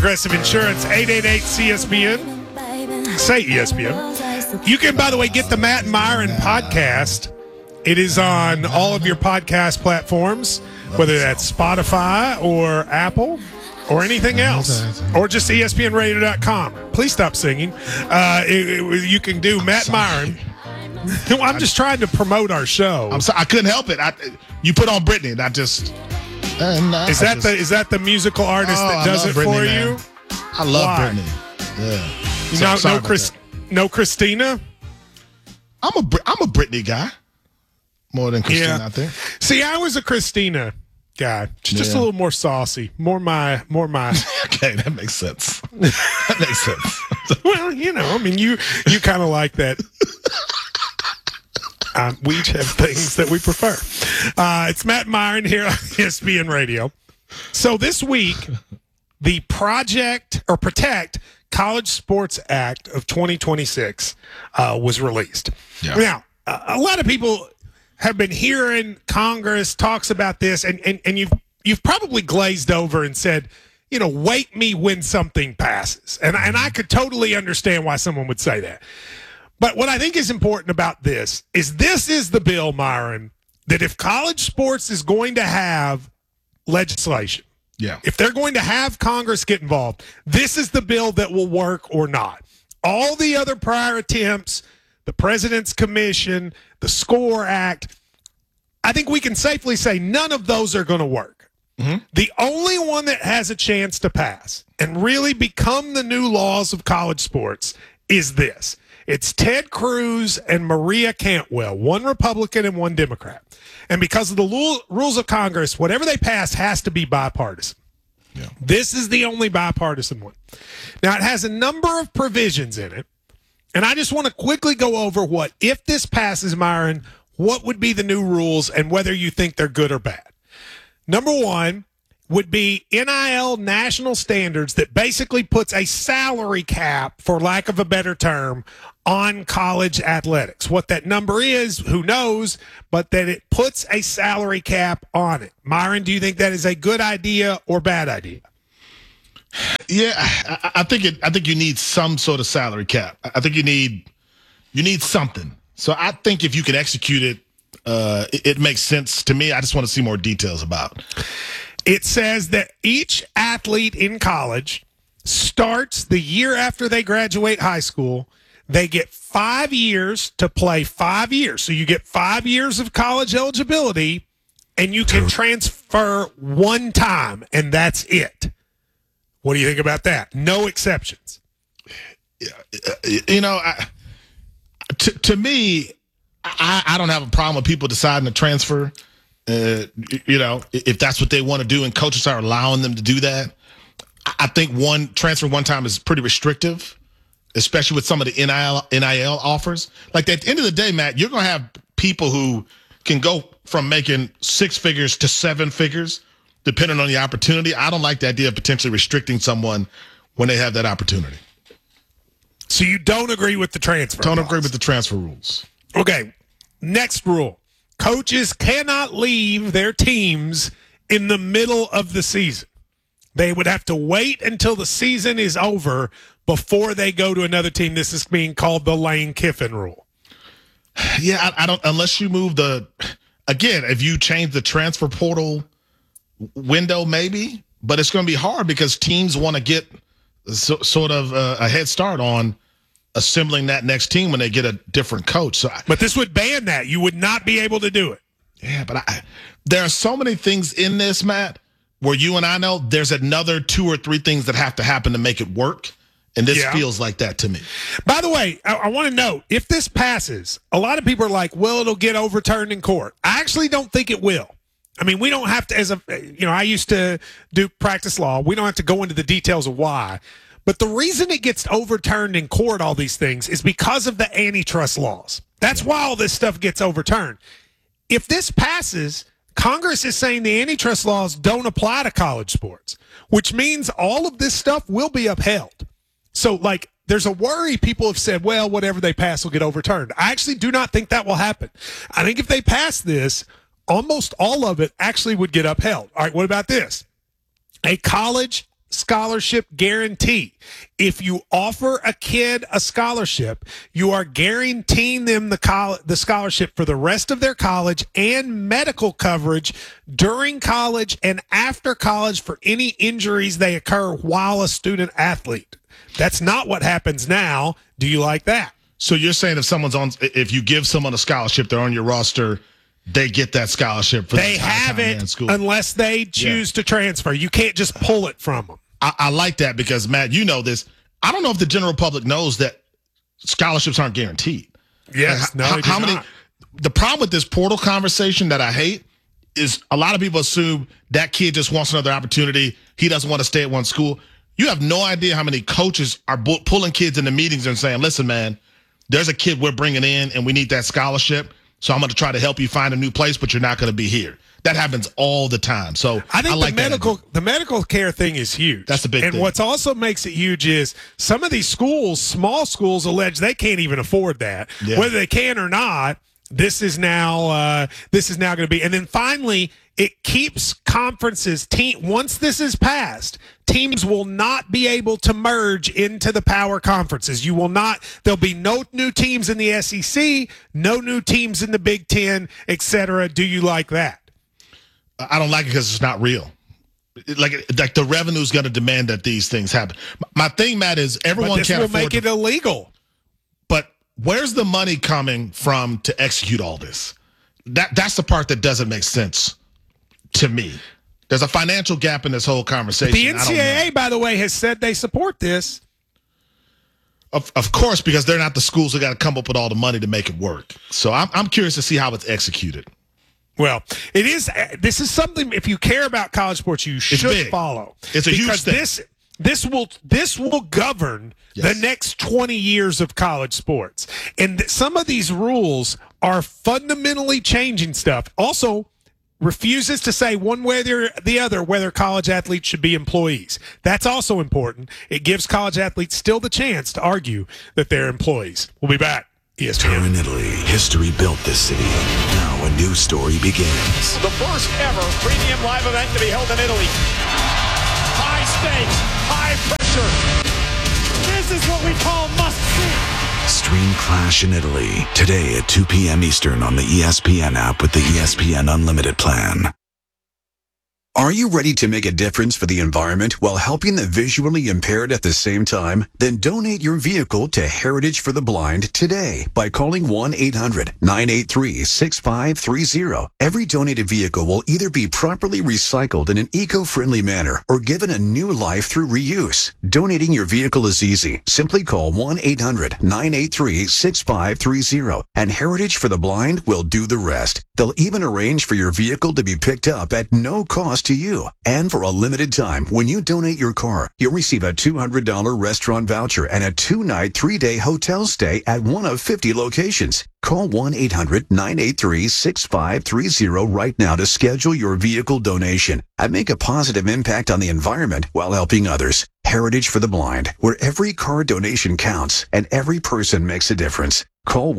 Progressive Insurance, 888-CSBN. Say ESPN. You can, by the way, get the Matt and Myron podcast. It is on all of your podcast platforms, whether that's Spotify or Apple or anything else, or just ESPNradio.com. Please stop singing. You can do Matt and Myron. I'm just trying to promote our show. I'm sorry, I couldn't help it. You put on Britney, and I just... Is that the musical artist that does it Britney, for man. you? I love Why? Britney. Yeah. No Christina? I'm a Britney guy. More than Christina, Yeah. I think. See, I was a Christina guy. Just a little more saucy. More my. Okay, that makes sense. That makes sense. Well, I mean, you kind of like that. We each have things that we prefer. It's Matt Myron here on ESPN Radio. So this week, the Protect College Sports Act of 2026 was released. Yeah. Now, a lot of people have been hearing Congress talks about this, and you've probably glazed over and said, wake me when something passes. And I could totally understand why someone would say that. But what I think is important about this is the bill, Myron, that if college sports is going to have legislation, if they're going to have Congress get involved, this is the bill that will work or not. All the other prior attempts, the President's Commission, the SCORE Act, I think we can safely say none of those are going to work. Mm-hmm. The only one that has a chance to pass and really become the new laws of college sports is this. It's Ted Cruz and Maria Cantwell, one Republican and one Democrat. And because of the rules of Congress, whatever they pass has to be bipartisan. Yeah. This is the only bipartisan one. Now, it has a number of provisions in it, and I just want to quickly go over if this passes, Myron, what would be the new rules and whether you think they're good or bad. Number one would be NIL national standards that basically puts a salary cap, for lack of a better term, on college athletics. What that number is, who knows, but that it puts a salary cap on it. Myron, do you think that is a good idea or bad idea? Yeah, I think you need some sort of salary cap. I think you need something. So I think if you can execute it, it makes sense to me. I just want to see more details about it. It says that each athlete in college starts the year after they graduate high school. They get 5 years to play 5 years. So you get 5 years of college eligibility, and you can transfer one time, and that's it. What do you think about that? No exceptions. To me, I don't have a problem with people deciding to transfer. If that's what they want to do and coaches are allowing them to do that. I think transfer one time is pretty restrictive, especially with some of the NIL offers. Like at the end of the day, Matt, you're going to have people who can go from making 6 figures to 7 figures, depending on the opportunity. I don't like the idea of potentially restricting someone when they have that opportunity. So you don't agree with the transfer? Don't agree with the transfer rules. Okay, next rule. Coaches cannot leave their teams in the middle of the season. They would have to wait until the season is over before they go to another team. This is being called the Lane Kiffin rule. Yeah, I don't, unless you move if you change the transfer portal window, maybe, but it's going to be hard because teams want to get sort of a head start on assembling that next team when they get a different coach. But this would ban that. You would not be able to do it. Yeah, but there are so many things in this, Matt, where you and I know there's another 2 or 3 things that have to happen to make it work. And this feels like that to me. By the way, I want to note, if this passes, a lot of people are like, well, it'll get overturned in court. I actually don't think it will. I mean, we don't have to, I used to do practice law. We don't have to go into the details of why. But the reason it gets overturned in court, all these things, is because of the antitrust laws. That's why all this stuff gets overturned. If this passes, Congress is saying the antitrust laws don't apply to college sports, which means all of this stuff will be upheld. So, there's a worry people have said, well, whatever they pass will get overturned. I actually do not think that will happen. I think if they pass this, almost all of it actually would get upheld. All right, what about this? A college scholarship guarantee. If you offer a kid a scholarship, you are guaranteeing them the scholarship for the rest of their college and medical coverage during college and after college for any injuries they occur while a student athlete. That's not what happens now. Do you like that? So you're saying if you give someone a scholarship, they're on your roster, they get that scholarship for they have it unless they choose to transfer. You can't just pull it from them. I like that because, Matt, you know this. I don't know if the general public knows that scholarships aren't guaranteed. Yes, how many? The problem with this portal conversation that I hate is a lot of people assume that kid just wants another opportunity. He doesn't want to stay at one school. You have no idea how many coaches are pulling kids into meetings and saying, listen, man, there's a kid we're bringing in and we need that scholarship. So I'm going to try to help you find a new place, but you're not going to be here. That happens all the time. So I think like the medical care thing is huge. That's the big thing. And what's also makes it huge is some of these schools, small schools, allege they can't even afford that. Yeah. Whether they can or not, this is now going to be. And then finally, it keeps conferences. Once this is passed, teams will not be able to merge into the power conferences. You will not. There'll be no new teams in the SEC, no new teams in the Big Ten, etc. Do you like that? I don't like it because it's not real. Like the revenue is going to demand that these things happen. My thing, Matt, is everyone can't afford. This will make it illegal. But where's the money coming from to execute all this? That's the part that doesn't make sense to me. There's a financial gap in this whole conversation. The NCAA, by the way, has said they support this. Of course, because they're not the schools that got to come up with all the money to make it work. So I'm curious to see how it's executed. Well, it is. This is something. If you care about college sports, you should follow. It's a huge thing. This will govern the next 20 years of college sports, and some of these rules are fundamentally changing stuff. Also, refuses to say one way or the other whether college athletes should be employees. That's also important. It gives college athletes still the chance to argue that they're employees. We'll be back. ESPN. Turin, Italy. History built this city. Now a new story begins. The first ever premium live event to be held in Italy. High stakes, high pressure. This is what we call must-see. Stream Clash in Italy today at 2 p.m. Eastern on the ESPN app with the ESPN Unlimited plan. Are you ready to make a difference for the environment while helping the visually impaired at the same time? Then donate your vehicle to Heritage for the Blind today by calling 1-800-983-6530. Every donated vehicle will either be properly recycled in an eco-friendly manner or given a new life through reuse. Donating your vehicle is easy. Simply call 1-800-983-6530 and Heritage for the Blind will do the rest. They'll even arrange for your vehicle to be picked up at no cost to you. And for a limited time, when you donate your car, you'll receive a $200 restaurant voucher and a 2-night, 3-day hotel stay at one of 50 locations. Call 1-800-983-6530 right now to schedule your vehicle donation and make a positive impact on the environment while helping others. Heritage for the Blind, where every car donation counts and every person makes a difference. Call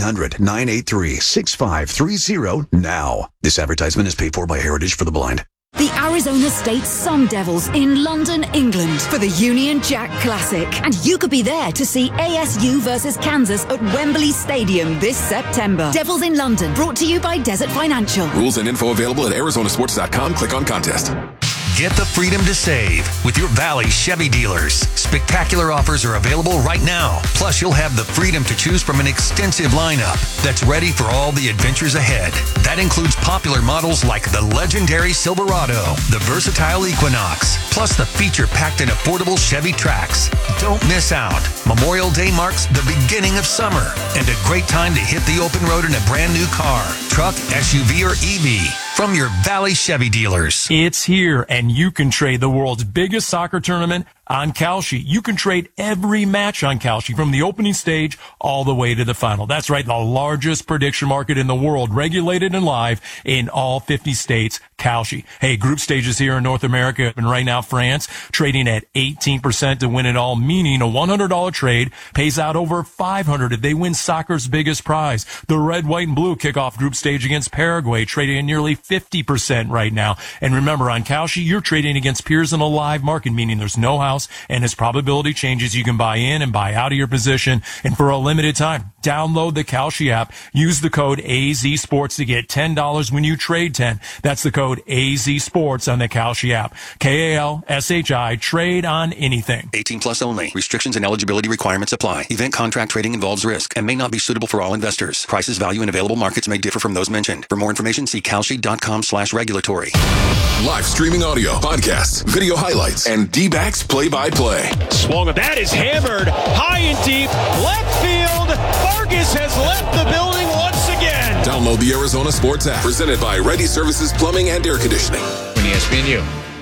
1-800-983-6530 now. This advertisement is paid for by Heritage for the Blind. The Arizona State Sun Devils in London, England for the Union Jack Classic. And you could be there to see ASU versus Kansas at Wembley Stadium this September. Devils in London, brought to you by Desert Financial. Rules and info available at arizonasports.com. Click on contest. Get the freedom to save with your Valley Chevy dealers. Spectacular offers are available right now. Plus, you'll have the freedom to choose from an extensive lineup that's ready for all the adventures ahead. That includes popular models like the legendary Silverado, the versatile Equinox, plus the feature-packed and affordable Chevy Trax. Don't miss out. Memorial Day marks the beginning of summer and a great time to hit the open road in a brand new car, truck, SUV, or EV. From your Valley Chevy dealers. It's here, and you can trade the world's biggest soccer tournament on Kalshi. You can trade every match on Kalshi from the opening stage all the way to the final. That's right, the largest prediction market in the world, regulated and live in all 50 states. Kalshi. Hey, group stages here in North America, and right now France trading at 18% to win it all, meaning a $100 trade pays out over $500 if they win soccer's biggest prize. The red, white, and blue kick off group stage against Paraguay, trading at nearly 50% right now. And remember, on Kalshi, you're trading against peers in a live market, meaning there's no house, and as probability changes, you can buy in and buy out of your position. And for a limited time, download the Kalshi app, use the code AZSports to get $10 when you trade 10. That's the code AZSports on the Kalshi app. KALSHI, trade on anything. 18 plus only. Restrictions and eligibility requirements apply. Event contract trading involves risk and may not be suitable for all investors. Prices, value, and available markets may differ from those mentioned. For more information, see kalshi.com/regulatory. Live streaming audio, podcasts, video highlights, and D-backs play-by-play. Swung. That is hammered high and deep. Left field. Vargas has left the building once again. Download the Arizona Sports app, presented by Ready Services Plumbing and Air Conditioning. ESPNU.